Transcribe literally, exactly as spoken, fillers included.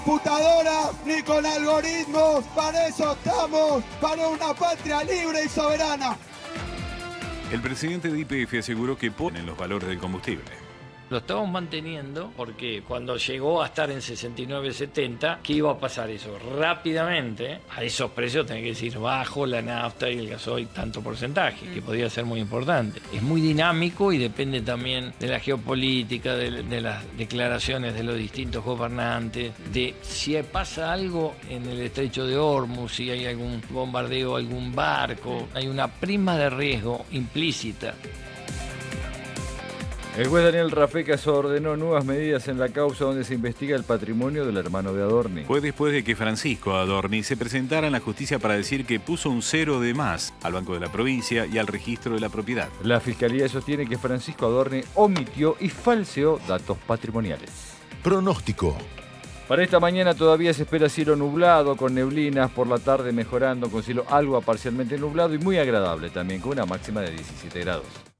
computadora ni con algoritmos, para eso estamos, para una patria libre y soberana. El presidente de Y P F aseguró que ponen los valores del combustible. Lo estamos manteniendo porque cuando llegó a estar en sesenta y nueve setenta, ¿qué iba a pasar eso? Rápidamente, a esos precios tenés que decir bajo la nafta y el gasoil tanto porcentaje, que podría ser muy importante. Es muy dinámico y depende también de la geopolítica, de, de las declaraciones de los distintos gobernantes, de si pasa algo en el estrecho de Hormuz, si hay algún bombardeo, algún barco, hay una prima de riesgo implícita. El juez Daniel Rafecas ordenó nuevas medidas en la causa donde se investiga el patrimonio del hermano de Adorni. Fue después de que Francisco Adorni se presentara en la justicia para decir que puso un cero de más al Banco de la Provincia y al registro de la propiedad. La Fiscalía sostiene que Francisco Adorni omitió y falseó datos patrimoniales. Pronóstico. Para esta mañana todavía se espera cielo nublado, con neblinas, por la tarde mejorando con cielo algo a parcialmente nublado y muy agradable también, con una máxima de diecisiete grados.